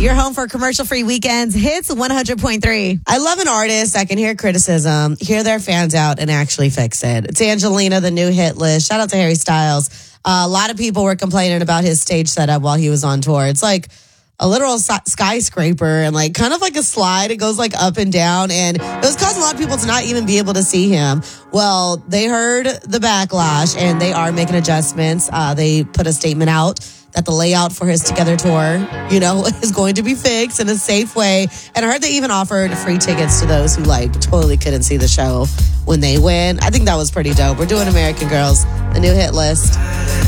You're home for commercial-free weekends. Hits 100.3. I love an artist that can hear criticism, hear their fans out, and actually fix it. It's Angelina, the new hit list. Shout out to Harry Styles. A lot of people were complaining about his stage setup while he was on tour. It's like a literal skyscraper and like kind of like a slide. It goes like up and down, and it was causing a lot of people to not even be able to see him. Well, they heard the backlash and they are making adjustments. They put a statement out that the layout for his Together tour, is going to be fixed in a safe way. And I heard they even offered free tickets to those who totally couldn't see the show when they win. I think that was pretty dope. We're doing American Girls, the new hit list.